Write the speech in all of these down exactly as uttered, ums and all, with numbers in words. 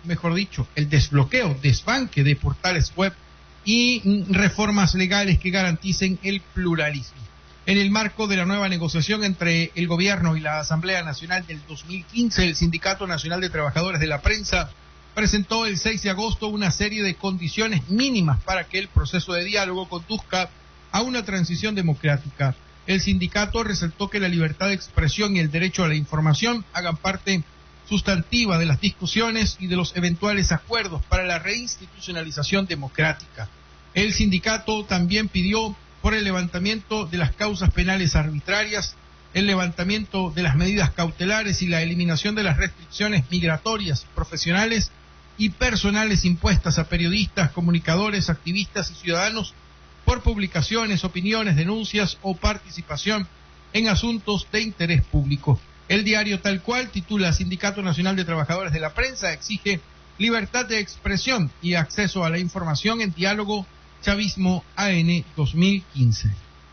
mejor dicho, el desbloqueo, desbanque de portales web y reformas legales que garanticen el pluralismo. En el marco de la nueva negociación entre el gobierno y la Asamblea Nacional del dos mil quince, el Sindicato Nacional de Trabajadores de la Prensa presentó el seis de agosto una serie de condiciones mínimas para que el proceso de diálogo conduzca a una transición democrática. El sindicato resaltó que la libertad de expresión y el derecho a la información hagan parte sustantiva de las discusiones y de los eventuales acuerdos para la reinstitucionalización democrática. El sindicato también pidió por el levantamiento de las causas penales arbitrarias, el levantamiento de las medidas cautelares y la eliminación de las restricciones migratorias, profesionales y personales impuestas a periodistas, comunicadores, activistas y ciudadanos por publicaciones, opiniones, denuncias o participación en asuntos de interés público. El diario Tal Cual titula Sindicato Nacional de Trabajadores de la Prensa exige libertad de expresión y acceso a la información en diálogo Chavismo A N dos mil quince.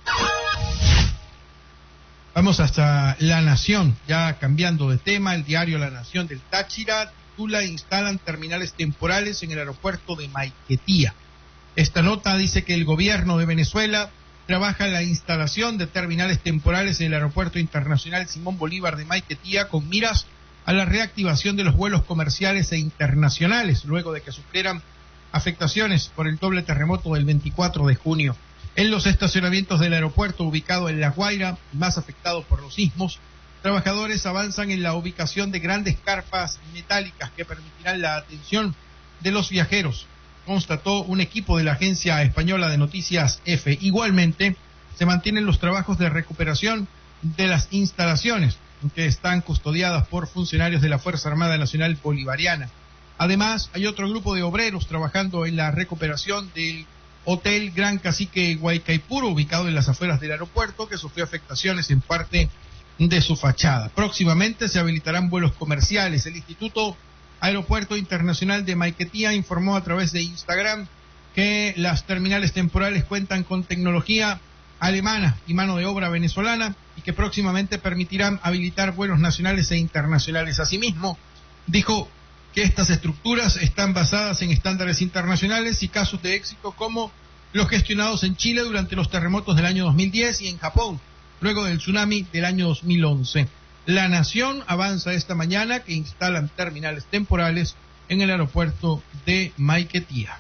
Vamos hasta La Nación, ya cambiando de tema. El diario La Nación del Táchira titula Instalan terminales temporales en el aeropuerto de Maiquetía. Esta nota dice que el gobierno de Venezuela trabaja en la instalación de terminales temporales en el aeropuerto internacional Simón Bolívar de Maiquetía con miras a la reactivación de los vuelos comerciales e internacionales luego de que sufrieran afectaciones por el doble terremoto del veinticuatro de junio. En los estacionamientos del aeropuerto ubicado en La Guaira, más afectado por los sismos, trabajadores avanzan en la ubicación de grandes carpas metálicas que permitirán la atención de los viajeros, constató un equipo de la agencia española de noticias EFE. Igualmente, se mantienen los trabajos de recuperación de las instalaciones que están custodiadas por funcionarios de la Fuerza Armada Nacional Bolivariana. Además, hay otro grupo de obreros trabajando en la recuperación del Hotel Gran Cacique Guaycaipuro, ubicado en las afueras del aeropuerto, que sufrió afectaciones en parte de su fachada. Próximamente se habilitarán vuelos comerciales. El Instituto Aeropuerto Internacional de Maiquetía informó a través de Instagram que las terminales temporales cuentan con tecnología alemana y mano de obra venezolana y que próximamente permitirán habilitar vuelos nacionales e internacionales. Asimismo, dijo que estas estructuras están basadas en estándares internacionales y casos de éxito como los gestionados en Chile durante los terremotos del año dos mil diez y en Japón, luego del tsunami del año dos mil once. La Nación avanza esta mañana que instalan terminales temporales en el aeropuerto de Maiquetía.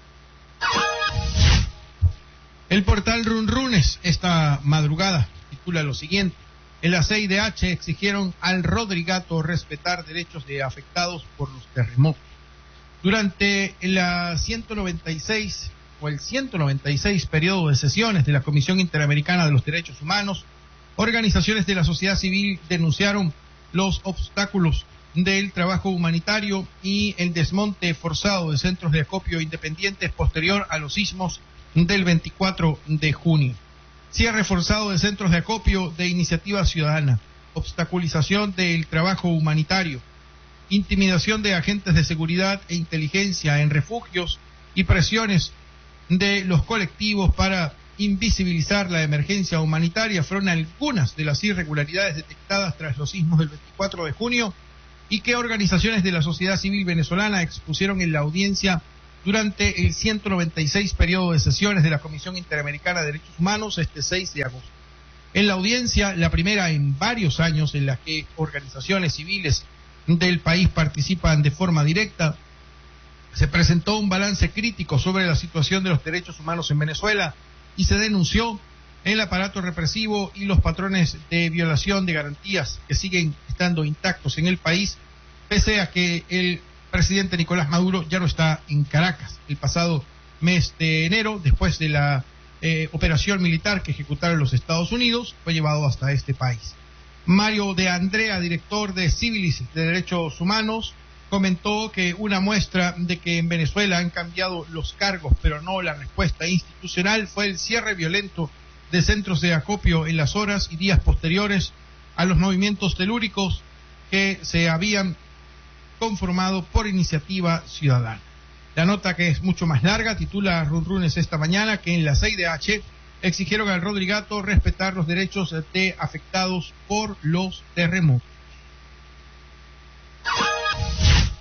El portal Runrunes esta madrugada titula lo siguiente: en la C I D H exigieron al Rodrigato respetar derechos de afectados por los terremotos. Durante la ciento noventa y seis o el ciento noventa y seis periodo de sesiones de la Comisión Interamericana de los Derechos Humanos, organizaciones de la sociedad civil denunciaron los obstáculos del trabajo humanitario y el desmonte forzado de centros de acopio independientes posterior a los sismos del veinticuatro de junio. Cierre forzado de centros de acopio de iniciativa ciudadana, obstaculización del trabajo humanitario, intimidación de agentes de seguridad e inteligencia en refugios y presiones de los colectivos para invisibilizar la emergencia humanitaria fueron algunas de las irregularidades detectadas tras los sismos del veinticuatro de junio y que organizaciones de la sociedad civil venezolana expusieron en la audiencia durante el ciento noventa y seis periodo de sesiones de la Comisión Interamericana de Derechos Humanos este seis de agosto. En la audiencia, la primera en varios años en la que organizaciones civiles del país participan de forma directa, se presentó un balance crítico sobre la situación de los derechos humanos en Venezuela y se denunció el aparato represivo y los patrones de violación de garantías que siguen estando intactos en el país, pese a que el presidente Nicolás Maduro ya no está en Caracas. El pasado mes de enero, después de la eh, operación militar que ejecutaron los Estados Unidos, fue llevado hasta este país. Mario de Andrea, director de Civilis de Derechos Humanos, comentó que una muestra de que en Venezuela han cambiado los cargos, pero no la respuesta institucional, fue el cierre violento de centros de acopio en las horas y días posteriores a los movimientos telúricos que se habían conformado por iniciativa ciudadana. La nota, que es mucho más larga, titula Runrunes esta mañana que en la C I D H exigieron al Rodrigato respetar los derechos de afectados por los terremotos.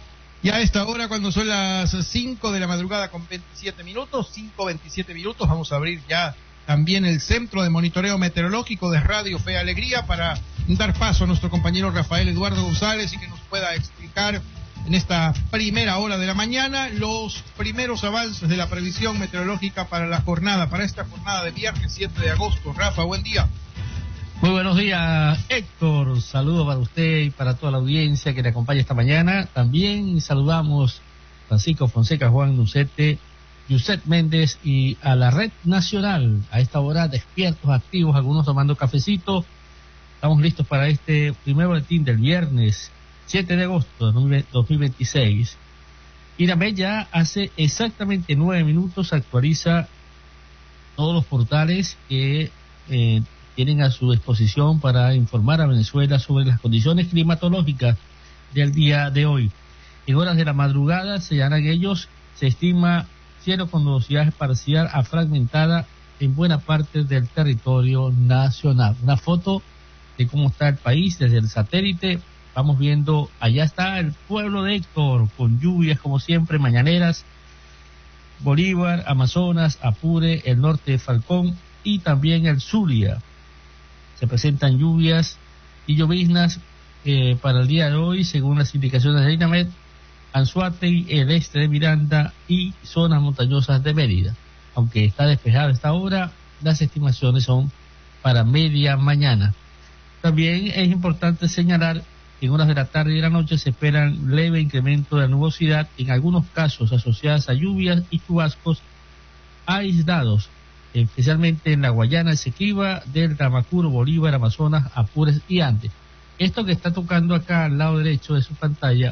Y a esta hora, cuando son las cinco de la madrugada con veintisiete minutos, cinco veintisiete minutos, vamos a abrir ya también el centro de monitoreo meteorológico de Radio Fe y Alegría para dar paso a nuestro compañero Rafael Eduardo González y que nos pueda explicar en esta primera hora de la mañana los primeros avances de la previsión meteorológica para la jornada, para esta jornada de viernes siete de agosto. Rafa, buen día. Muy buenos días, Héctor. Saludos para usted y para toda la audiencia que le acompaña esta mañana. También saludamos a Francisco Fonseca, Juan Lucete, Yuset Méndez y a la Red Nacional. A esta hora, despiertos, activos, algunos tomando cafecito. Estamos listos para este primer boletín del viernes siete de agosto de dos mil veintiséis. INAMED ya hace exactamente nueve minutos actualiza todos los portales que eh, tienen a su disposición para informar a Venezuela sobre las condiciones climatológicas del día de hoy. En horas de la madrugada, señalan ellos, se estima cielo con nubosidad parcial a fragmentada en buena parte del territorio nacional. Una foto de cómo está el país desde el satélite. Vamos viendo, allá está el pueblo de Héctor, con lluvias como siempre, mañaneras, Bolívar, Amazonas, Apure, el norte de Falcón y también el Zulia. Se presentan lluvias y lloviznas eh, para el día de hoy, según las indicaciones de INAMED, Anzoátegui, el este de Miranda y zonas montañosas de Mérida. Aunque está despejado a esta hora, las estimaciones son para media mañana. También es importante señalar que en horas de la tarde y de la noche se esperan leve incremento de la nubosidad, en algunos casos asociadas a lluvias y chubascos aislados, especialmente en la Guayana Esequiba, del Tamacuro, Bolívar, Amazonas, Apures y Andes. Esto que está tocando acá al lado derecho de su pantalla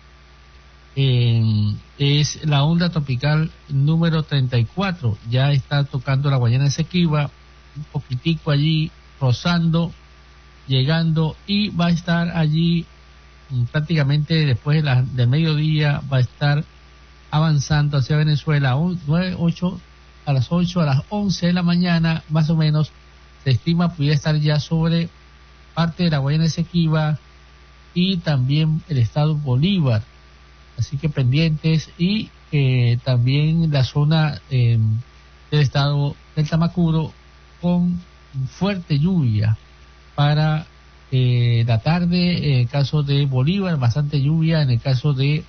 eh, es la onda tropical número treinta y cuatro. Ya está tocando la Guayana Esequiba, un poquitico allí, rozando, llegando, y va a estar allí prácticamente después de la, del mediodía, va a estar avanzando hacia Venezuela a nueve, ocho, a las ocho, a las once de la mañana, más o menos, se estima pudiera estar ya sobre parte de la Guayana Esequiba y también el estado Bolívar. Así que pendientes, y eh, también la zona eh, del estado del Tamacuro con fuerte lluvia para eh, la tarde. En el caso de Bolívar, bastante lluvia. En el caso de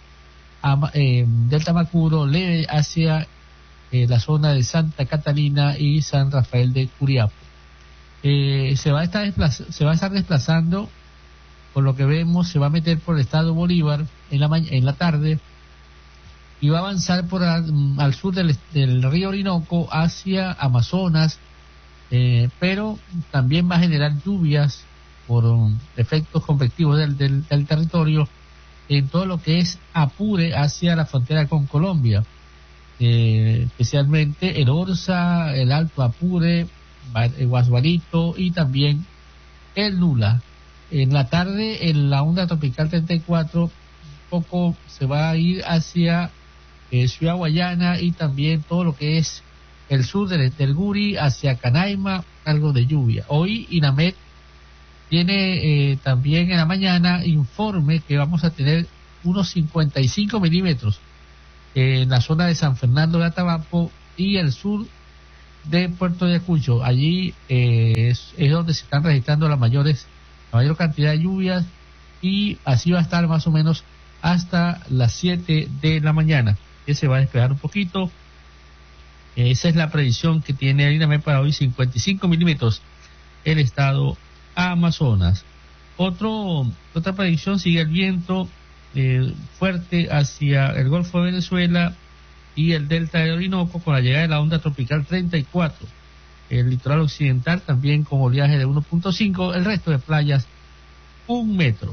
eh, del Tamacuro, leve hacia Eh, la zona de Santa Catalina y San Rafael de Curiapo. Eh, se va a estar desplaz- se va a estar desplazando, por lo que vemos, se va a meter por el estado Bolívar en la ma- en la tarde y va a avanzar por a, al sur del, del río Orinoco hacia Amazonas, eh, pero también va a generar lluvias por um, efectos convectivos del, del, del territorio en todo lo que es Apure hacia la frontera con Colombia. Eh, especialmente el Orza, el Alto Apure, el Guasbarito y también el Nula. En la tarde, en la onda tropical treinta y cuatro, un poco se va a ir hacia eh, Ciudad Guayana y también todo lo que es el sur del, del Guri, hacia Canaima, algo de lluvia. Hoy INAMED tiene eh, también en la mañana informe que vamos a tener unos cincuenta y cinco milímetros en la zona de San Fernando de Atabapo y el sur de Puerto de Ayacucho. Allí eh, es, es donde se están registrando las mayores, la mayor cantidad de lluvias, y así va a estar más o menos hasta las siete de la mañana, que se va a despejar un poquito. Esa es la predicción que tiene el INAMED para hoy, cincuenta y cinco milímetros el estado Amazonas. Otro, otra predicción, sigue el viento Eh, fuerte hacia el Golfo de Venezuela y el delta del Orinoco con la llegada de la onda tropical treinta y cuatro. El litoral occidental también con oleaje de uno punto cinco, el resto de playas un metro.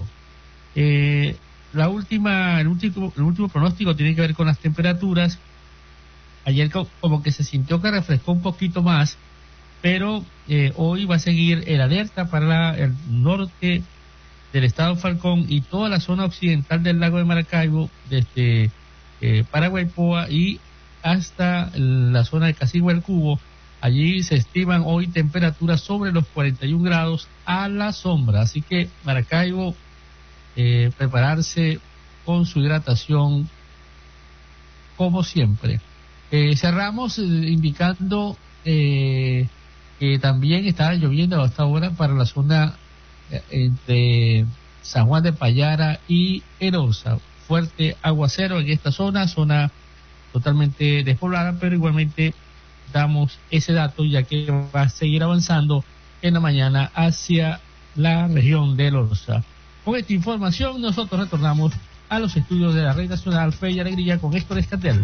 Eh, la última, el último, el último pronóstico tiene que ver con las temperaturas. Ayer como que se sintió que refrescó un poquito más, pero eh, hoy va a seguir el alerta para la, el norte del estado Falcón y toda la zona occidental del lago de Maracaibo, desde eh, Paraguaypoa y hasta la zona de Casigua del Cubo. Allí se estiman hoy temperaturas sobre los cuarenta y un grados a la sombra, así que Maracaibo, eh, prepararse con su hidratación como siempre. Eh, cerramos eh, indicando eh, que también está lloviendo hasta ahora para la zona eh, entre San Juan de Payara y Erosa. Fuerte aguacero en esta zona, zona totalmente despoblada, pero igualmente damos ese dato ya que va a seguir avanzando en la mañana hacia la región de Erosa. Con esta información nosotros retornamos a los estudios de la Red Nacional Fe y Alegría con Héctor Escatel.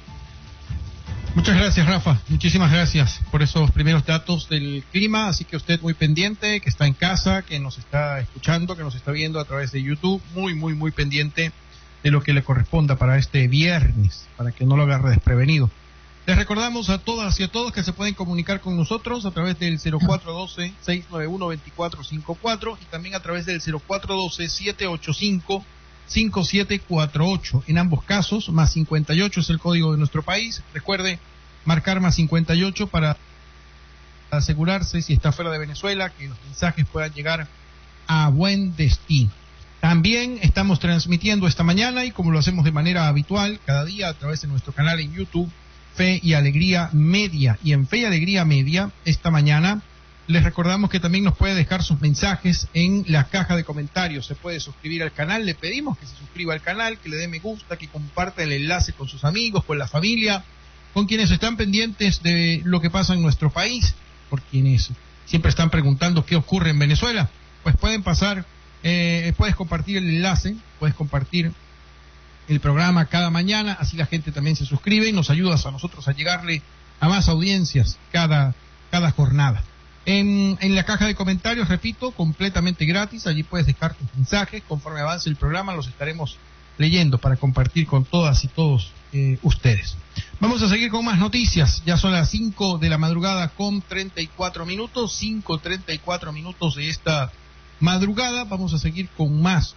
Muchas gracias, Rafa. Muchísimas gracias por esos primeros datos del clima. Así que usted muy pendiente, que está en casa, que nos está escuchando, que nos está viendo a través de YouTube, muy, muy, muy pendiente de lo que le corresponda para este viernes, para que no lo agarre desprevenido. Les recordamos a todas y a todos que se pueden comunicar con nosotros a través del cero cuatro uno dos, seis nueve uno, dos cuatro cinco cuatro y también a través del cero cuatro uno dos, siete ocho cinco, cinco siete cuatro ocho. En ambos casos, más cincuenta y ocho es el código de nuestro país. Recuerde marcar más cincuenta y ocho para asegurarse, si está fuera de Venezuela, que los mensajes puedan llegar a buen destino. También estamos transmitiendo esta mañana, y como lo hacemos de manera habitual, cada día a través de nuestro canal en YouTube, Fe y Alegría Media. Y en Fe y Alegría Media, esta mañana, les recordamos que también nos puede dejar sus mensajes en la caja de comentarios. Se puede suscribir al canal, le pedimos que se suscriba al canal, que le dé me gusta, que comparta el enlace con sus amigos, con la familia, con quienes están pendientes de lo que pasa en nuestro país, por quienes siempre están preguntando qué ocurre en Venezuela. Pues pueden pasar, eh, puedes compartir el enlace, puedes compartir el programa cada mañana, así la gente también se suscribe y nos ayudas a nosotros a llegarle a más audiencias cada, cada jornada. En, en la caja de comentarios, repito, completamente gratis, allí puedes dejar tus mensajes, conforme avance el programa los estaremos leyendo para compartir con todas y todos eh, ustedes. Vamos a seguir con más noticias, ya son las cinco de la madrugada con treinta y cuatro minutos, cinco treinta y cuatro minutos de esta madrugada, vamos a seguir con más.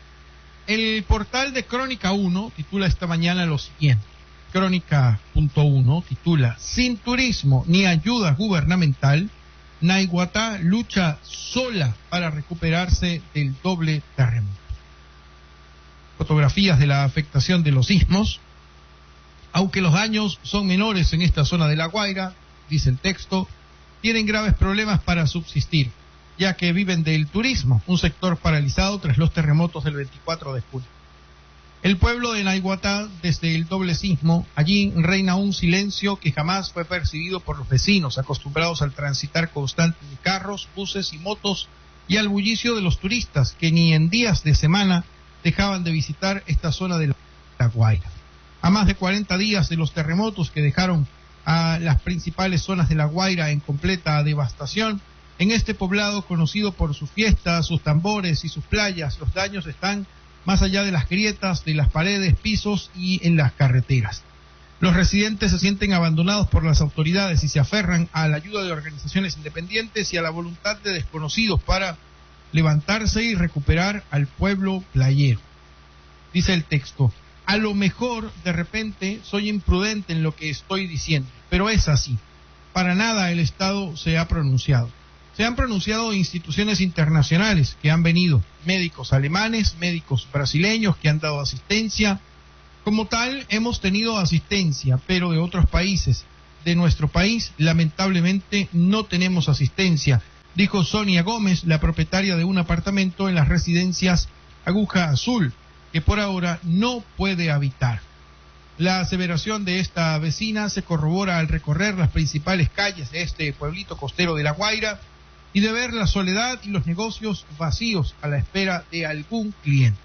El portal de Crónica uno titula esta mañana lo siguiente, Crónica punto uno titula, sin turismo ni ayuda gubernamental, Naiguatá lucha sola para recuperarse del doble terremoto. Fotografías de la afectación de los sismos. Aunque los daños son menores en esta zona de La Guaira, dice el texto, tienen graves problemas para subsistir, ya que viven del turismo, un sector paralizado tras los terremotos del veinticuatro de junio. El pueblo de Naiguatá, desde el doble sismo, allí reina un silencio que jamás fue percibido por los vecinos, acostumbrados al transitar constante de carros, buses y motos, y al bullicio de los turistas, que ni en días de semana dejaban de visitar esta zona de La Guaira. A más de cuarenta días de los terremotos que dejaron a las principales zonas de La Guaira en completa devastación, en este poblado conocido por sus fiestas, sus tambores y sus playas, los daños están más allá de las grietas, de las paredes, pisos y en las carreteras. Los residentes se sienten abandonados por las autoridades y se aferran a la ayuda de organizaciones independientes y a la voluntad de desconocidos para levantarse y recuperar al pueblo playero. Dice el texto, a lo mejor de repente soy imprudente en lo que estoy diciendo, pero es así. Para nada el Estado se ha pronunciado. Se han pronunciado instituciones internacionales que han venido, médicos alemanes, médicos brasileños que han dado asistencia. Como tal, hemos tenido asistencia, pero de otros países. De nuestro país, lamentablemente, no tenemos asistencia, dijo Sonia Gómez, la propietaria de un apartamento en las residencias Aguja Azul, que por ahora no puede habitar. La aseveración de esta vecina se corrobora al recorrer las principales calles de este pueblito costero de La Guaira y de ver la soledad y los negocios vacíos a la espera de algún cliente.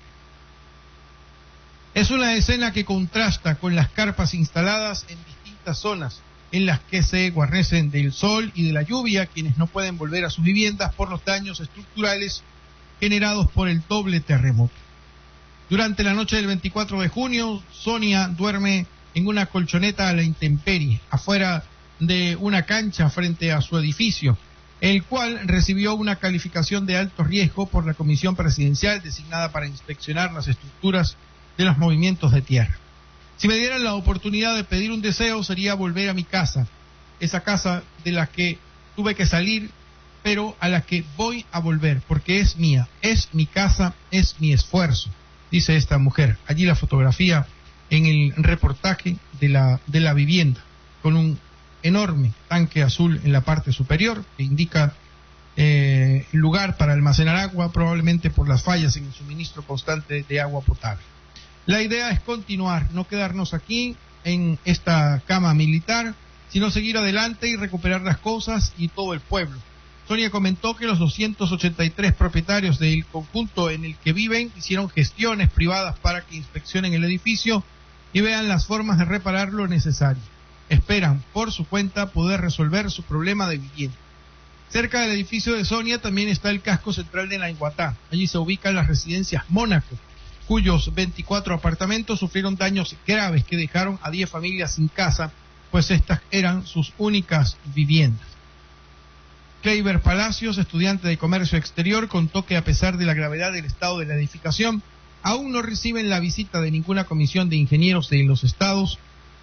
Es una escena que contrasta con las carpas instaladas en distintas zonas en las que se guarnecen del sol y de la lluvia quienes no pueden volver a sus viviendas por los daños estructurales generados por el doble terremoto. Durante la noche del veinticuatro de junio, Sonia duerme en una colchoneta a la intemperie, afuera de una cancha frente a su edificio, el cual recibió una calificación de alto riesgo por la comisión presidencial designada para inspeccionar las estructuras de los movimientos de tierra. Si me dieran la oportunidad de pedir un deseo, sería volver a mi casa, esa casa de la que tuve que salir, pero a la que voy a volver, porque es mía, es mi casa, es mi esfuerzo, dice esta mujer. Allí la fotografía en el reportaje de la, de la vivienda, con un enorme tanque azul en la parte superior que indica eh, lugar para almacenar agua, probablemente por las fallas en el suministro constante de agua potable. La idea es continuar, no quedarnos aquí en esta cama militar, sino seguir adelante y recuperar las cosas y todo el pueblo. Sonia comentó que los doscientos ochenta y tres propietarios del conjunto en el que viven hicieron gestiones privadas para que inspeccionen el edificio y vean las formas de reparar lo necesario. Esperan, por su cuenta, poder resolver su problema de vivienda. Cerca del edificio de Sonia también está el casco central de Naiguatá. Allí se ubican las residencias Mónaco, cuyos veinticuatro apartamentos sufrieron daños graves que dejaron a diez familias sin casa, pues estas eran sus únicas viviendas. Kleiber Palacios, estudiante de comercio exterior, contó que a pesar de la gravedad del estado de la edificación, aún no reciben la visita de ninguna comisión de ingenieros de los estados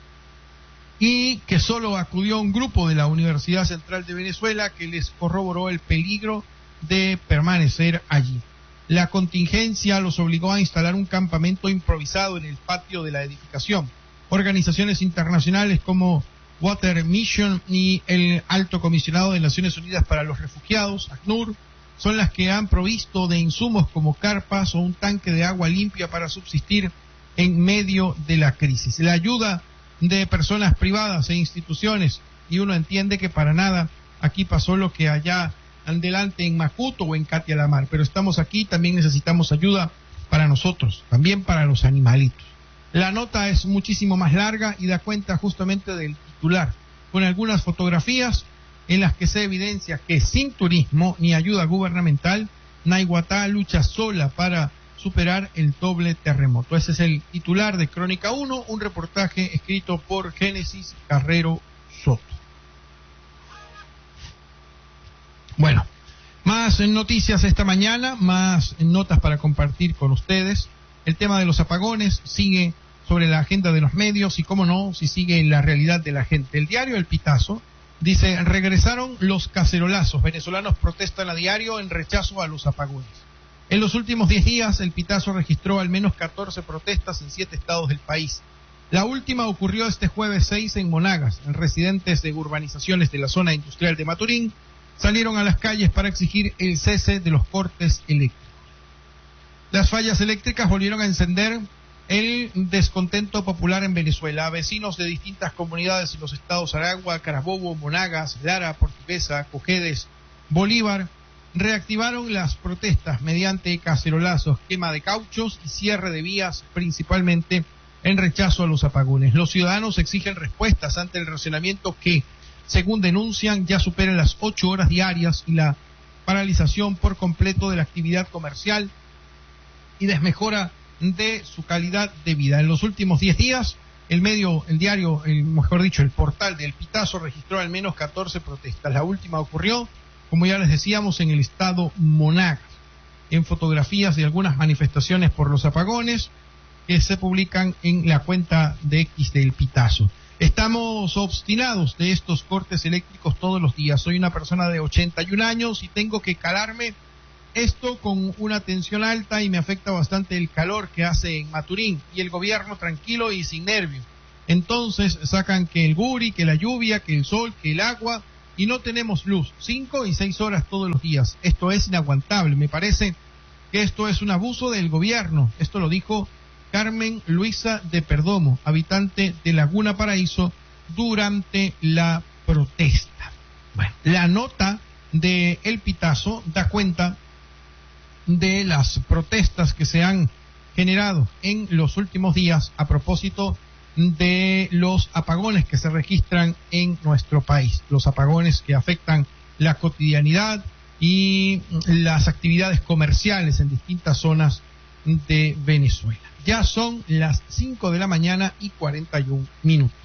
y que solo acudió un grupo de la Universidad Central de Venezuela que les corroboró el peligro de permanecer allí. La contingencia los obligó a instalar un campamento improvisado en el patio de la edificación. Organizaciones internacionales como Water Mission y el Alto Comisionado de Naciones Unidas para los Refugiados, ACNUR, son las que han provisto de insumos como carpas o un tanque de agua limpia para subsistir en medio de la crisis. La ayuda de personas privadas e instituciones, y uno entiende que para nada aquí pasó lo que allá adelante en Macuto o en Catia la Mar, pero estamos aquí, también necesitamos ayuda para nosotros, también para los animalitos. La nota es muchísimo más larga y da cuenta justamente del titular, con algunas fotografías en las que se evidencia que sin turismo ni ayuda gubernamental, Naiguatá lucha sola para superar el doble terremoto. Ese es el titular de Crónica uno, un reportaje escrito por Génesis Carrero Soto. Bueno, más noticias esta mañana, más notas para compartir con ustedes. El tema de los apagones sigue sobre la agenda de los medios y, cómo no, si sigue en la realidad de la gente. El diario El Pitazo dice: regresaron los cacerolazos. Venezolanos protestan a diario en rechazo a los apagones. En los últimos diez días, El Pitazo registró al menos catorce protestas en siete estados del país. La última ocurrió este jueves seis en Monagas. Residentes de urbanizaciones de la zona industrial de Maturín salieron a las calles para exigir el cese de los cortes eléctricos. Las fallas eléctricas volvieron a encender el descontento popular en Venezuela. Vecinos de distintas comunidades en los estados Aragua, Carabobo, Monagas, Lara, Portuguesa, Cojedes, Bolívar, reactivaron las protestas mediante cacerolazos, quema de cauchos y cierre de vías, principalmente en rechazo a los apagones. Los ciudadanos exigen respuestas ante el racionamiento que, según denuncian, ya supera las ocho horas diarias y la paralización por completo de la actividad comercial y desmejora de su calidad de vida. En los últimos diez días, el medio, el diario, el, mejor dicho, el portal del Pitazo registró al menos catorce protestas. La última ocurrió, como ya les decíamos, en el estado Monagas, en fotografías de algunas manifestaciones por los apagones que se publican en la cuenta de X del Pitazo. Estamos obstinados de estos cortes eléctricos todos los días. Soy una persona de ochenta y un años y tengo que calarme esto con una tensión alta y me afecta bastante el calor que hace en Maturín y el gobierno tranquilo y sin nervios. Entonces sacan que el guri, que la lluvia, que el sol, que el agua y no tenemos luz. Cinco y seis horas todos los días. Esto es inaguantable. Me parece que esto es un abuso del gobierno. Esto lo dijo Carmen Luisa de Perdomo, habitante de Laguna Paraíso, durante la protesta. Bueno, la nota de El Pitazo da cuenta de las protestas que se han generado en los últimos días a propósito de los apagones que se registran en nuestro país, los apagones que afectan la cotidianidad y las actividades comerciales en distintas zonas de Venezuela. Ya son las cinco de la mañana y cuarenta y un minutos.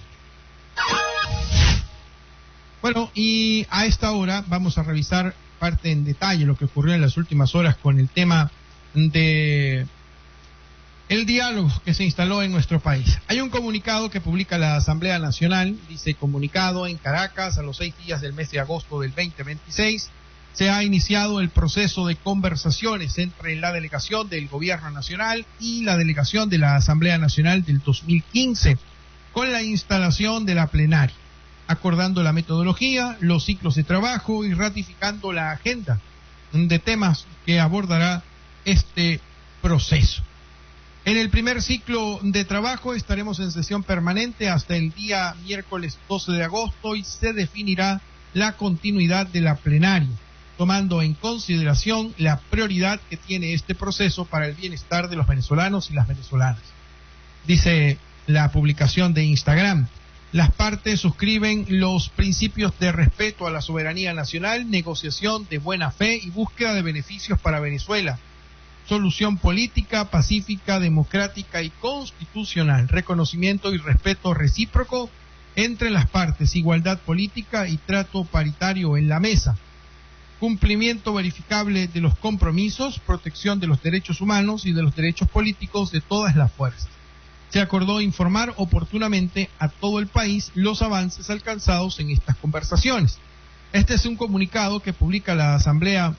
Bueno, y a esta hora vamos a revisar parte en detalle lo que ocurrió en las últimas horas con el tema de el diálogo que se instaló en nuestro país. Hay un comunicado que publica la Asamblea Nacional, dice: comunicado en Caracas a los seis días del mes de agosto del veinte veintiséis, se ha iniciado el proceso de conversaciones entre la delegación del Gobierno Nacional y la delegación de la Asamblea Nacional del dos mil quince, con la instalación de la plenaria, acordando la metodología, los ciclos de trabajo y ratificando la agenda de temas que abordará este proceso. En el primer ciclo de trabajo estaremos en sesión permanente hasta el día miércoles doce de agosto y se definirá la continuidad de la plenaria, tomando en consideración la prioridad que tiene este proceso para el bienestar de los venezolanos y las venezolanas. Dice la publicación de Instagram: las partes suscriben los principios de respeto a la soberanía nacional, negociación de buena fe y búsqueda de beneficios para Venezuela, solución política, pacífica, democrática y constitucional, reconocimiento y respeto recíproco entre las partes, igualdad política y trato paritario en la mesa, cumplimiento verificable de los compromisos, protección de los derechos humanos y de los derechos políticos de todas las fuerzas. Se acordó informar oportunamente a todo el país los avances alcanzados en estas conversaciones. Este es un comunicado que publica la Asamblea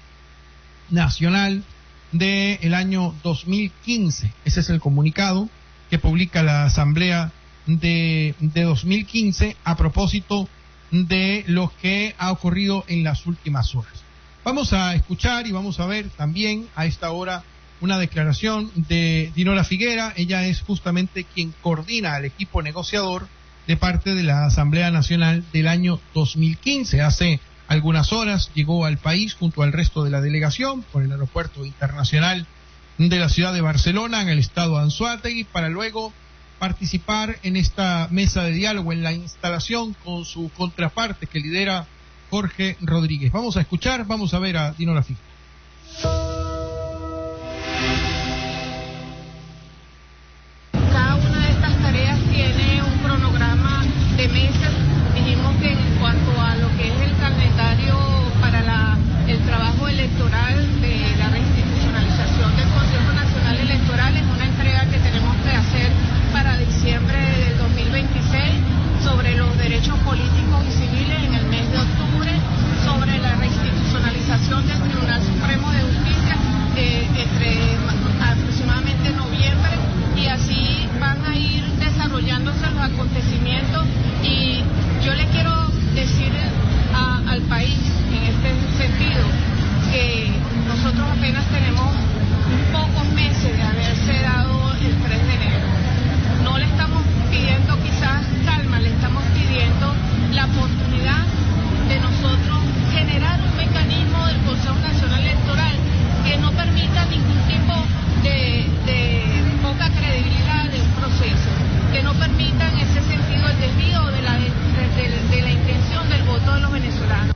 Nacional del año dos mil quince. Ese es el comunicado que publica la Asamblea de, de dos mil quince a propósito de lo que ha ocurrido en las últimas horas. Vamos a escuchar y vamos a ver también a esta hora una declaración de Dinola Figuera. Ella es justamente quien coordina al equipo negociador de parte de la Asamblea Nacional del año dos mil quince. Hace algunas horas llegó al país junto al resto de la delegación por el aeropuerto internacional de la ciudad de Barcelona, en el estado de Anzoátegui, para luego participar en esta mesa de diálogo, en la instalación con su contraparte que lidera Jorge Rodríguez. Vamos a escuchar, vamos a ver a Dinola Figuera. Cada una de estas tareas tiene un cronograma de meses. Dijimos que en cuanto a lo que es el calendario para la, el trabajo electoral de la reinstitucionalización del Consejo Nacional Electoral, es una entrega que tenemos que hacer para diciembre del dos mil veintiséis sobre los derechos políticos y civiles en el mes de octubre, sobre la reinstitucionalización del Tribunal Supremo de Justicia eh, entre aproximadamente noviembre, y así van a ir desarrollándose los acontecimientos. Y yo le quiero decir a, al país en este sentido que nosotros apenas tenemos pocos meses de haberse dado el tres de enero. No le estamos pidiendo quizás calma, le estamos pidiendo la oportunidad de nosotros generar un mecanismo del Consejo Nacional Electoral que no permita ningún tipo de, de poca credibilidad de un proceso, que no permita en ese sentido el desvío de la, de, de, de la intención del voto de los venezolanos.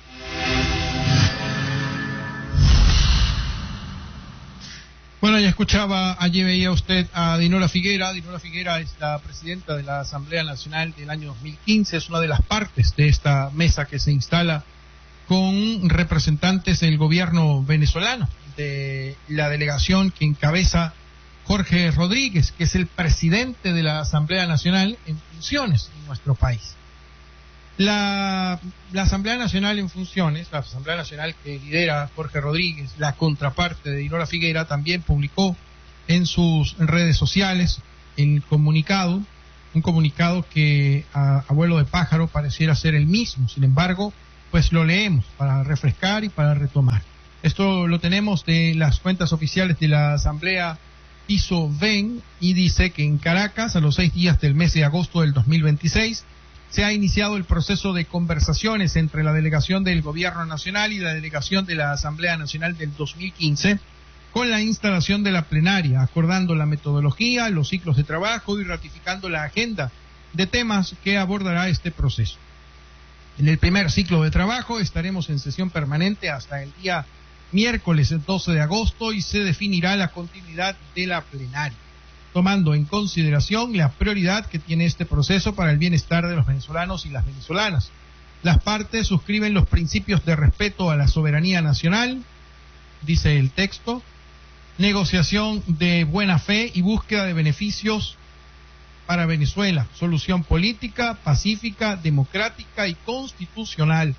Bueno, ya escuchaba, allí veía usted a Dinola Figuera. Dinola Figuera es la presidenta de la Asamblea Nacional del año dos mil quince, es una de las partes de esta mesa que se instala con representantes del gobierno venezolano, de la delegación que encabeza Jorge Rodríguez, que es el presidente de la Asamblea Nacional en funciones en nuestro país. La, la Asamblea Nacional en funciones, la Asamblea Nacional que lidera Jorge Rodríguez, la contraparte de Dinola Figuera, también publicó en sus redes sociales el comunicado, un comunicado que a, a vuelo de pájaro pareciera ser el mismo. Sin embargo, pues lo leemos para refrescar y para retomar. Esto lo tenemos de las cuentas oficiales de la Asamblea Piso Ven, y dice que en Caracas, a los seis días del mes de agosto del dos mil veintiséis, se ha iniciado el proceso de conversaciones entre la delegación del Gobierno Nacional y la delegación de la Asamblea Nacional del dos mil quince, con la instalación de la plenaria, acordando la metodología, los ciclos de trabajo y ratificando la agenda de temas que abordará este proceso. En el primer ciclo de trabajo estaremos en sesión permanente hasta el día miércoles doce de agosto y se definirá la continuidad de la plenaria, tomando en consideración la prioridad que tiene este proceso para el bienestar de los venezolanos y las venezolanas. Las partes suscriben los principios de respeto a la soberanía nacional, dice el texto, negociación de buena fe y búsqueda de beneficios para Venezuela, solución política, pacífica, democrática y constitucional,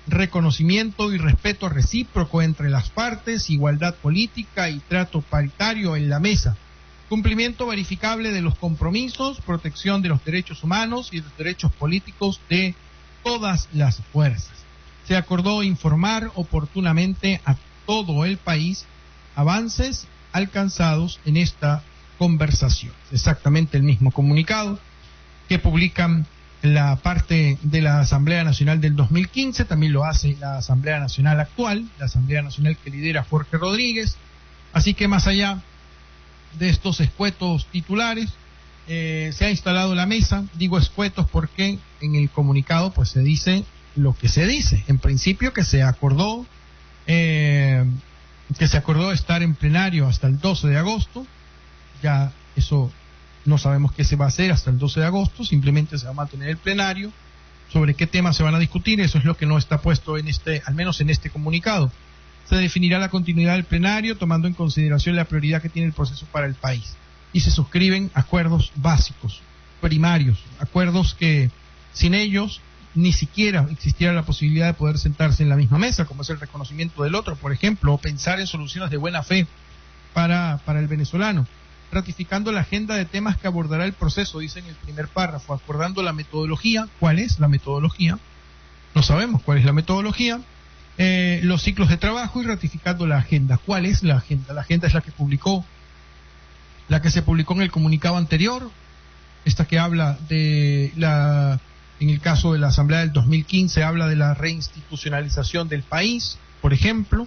reconocimiento y respeto recíproco entre las partes, igualdad política y trato paritario en la mesa, cumplimiento verificable de los compromisos, protección de los derechos humanos y de los derechos políticos de todas las fuerzas. Se acordó informar oportunamente a todo el país avances alcanzados en esta conversación. Exactamente el mismo comunicado que publican la parte de la Asamblea Nacional del dos mil quince, también lo hace la Asamblea Nacional actual, la Asamblea Nacional que lidera Jorge Rodríguez. Así que más allá de estos escuetos titulares, eh, se ha instalado la mesa. Digo escuetos porque en el comunicado pues se dice lo que se dice. En principio que se acordó eh, que se acordó estar en plenario hasta el doce de agosto. Ya eso no sabemos qué se va a hacer hasta el doce de agosto, simplemente se va a mantener el plenario. Sobre qué temas se van a discutir, eso es lo que no está puesto en este, al menos en este comunicado. Se definirá la continuidad del plenario tomando en consideración la prioridad que tiene el proceso para el país. Y se suscriben acuerdos básicos, primarios, acuerdos que sin ellos ni siquiera existiera la posibilidad de poder sentarse en la misma mesa, como es el reconocimiento del otro, por ejemplo, o pensar en soluciones de buena fe para, para el venezolano. Ratificando la agenda de temas que abordará el proceso, dice en el primer párrafo, acordando la metodología. ¿Cuál es la metodología? No sabemos cuál es la metodología. Eh, los ciclos de trabajo y ratificando la agenda. ¿Cuál es la agenda? La agenda es la que publicó, la que se publicó en el comunicado anterior, esta que habla de la, en el caso de la Asamblea del dos mil quince, habla de la reinstitucionalización del país, por ejemplo,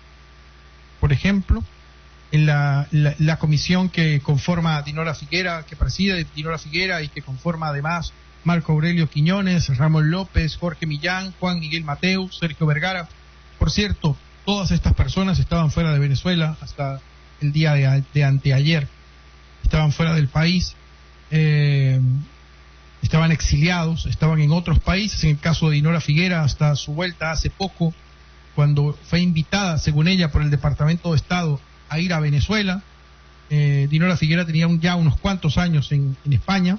por ejemplo, en la, la, la comisión que conforma Dinora Figuera, que preside Dinora Figuera y que conforma además Marco Aurelio Quiñones, Ramón López, Jorge Millán, Juan Miguel Mateus, Sergio Vergara. Por cierto, todas estas personas estaban fuera de Venezuela hasta el día de, de anteayer. Estaban fuera del país, eh, estaban exiliados, estaban en otros países. En el caso de Dinora Figuera, hasta su vuelta hace poco, cuando fue invitada, según ella, por el Departamento de Estado a ir a Venezuela. Eh, Dinora Figuera tenía un, ya unos cuantos años en, en España.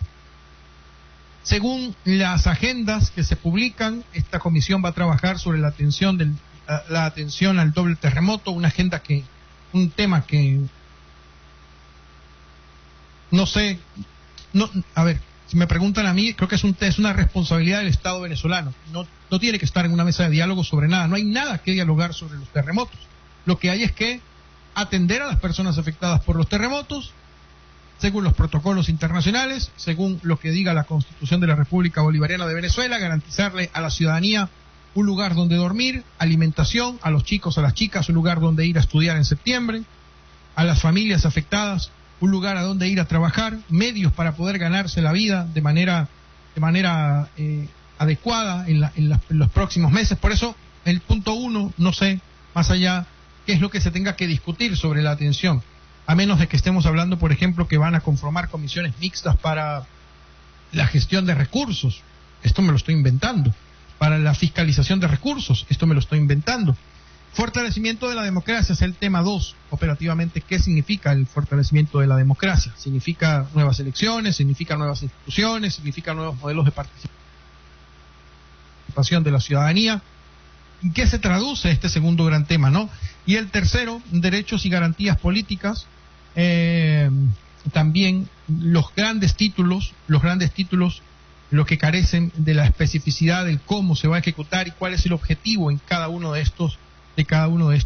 Según las agendas que se publican, esta comisión va a trabajar sobre la atención del, la, la atención al doble terremoto, una agenda que, un tema que no sé, no, a ver, si me preguntan a mí, creo que es un es una responsabilidad del Estado venezolano. No, no tiene que estar en una mesa de diálogo sobre nada, no hay nada que dialogar sobre los terremotos. Lo que hay es que atender a las personas afectadas por los terremotos, según los protocolos internacionales, según lo que diga la Constitución de la República Bolivariana de Venezuela, garantizarle a la ciudadanía un lugar donde dormir, alimentación, a los chicos, a las chicas, un lugar donde ir a estudiar en septiembre, a las familias afectadas, un lugar a donde ir a trabajar, medios para poder ganarse la vida de manera, de manera eh, adecuada en, la, en, la, en los próximos meses. Por eso, el punto uno, no sé, más allá, qué es lo que se tenga que discutir sobre la atención, a menos de que estemos hablando, por ejemplo, que van a conformar comisiones mixtas para la gestión de recursos. Esto me lo estoy inventando. Para la fiscalización de recursos. Esto me lo estoy inventando. Fortalecimiento de la democracia es el tema dos. Operativamente, ¿qué significa el fortalecimiento de la democracia? Significa nuevas elecciones, significa nuevas instituciones, significa nuevos modelos de participación de la ciudadanía. ¿En qué se traduce este segundo gran tema, no? Y el tercero, derechos y garantías políticas. Eh, también los grandes títulos, los grandes títulos, los que carecen de la especificidad del cómo se va a ejecutar y cuál es el objetivo en cada uno de estos, de cada uno de estos.